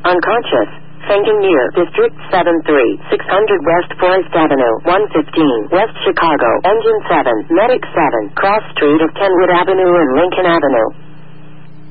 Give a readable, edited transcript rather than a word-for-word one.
Unconscious. Fainting near District 73, 600 West Forest Avenue, 115, West Chicago. Engine 7, Medic 7, Cross Street of Kenwood Avenue and Lincoln Avenue.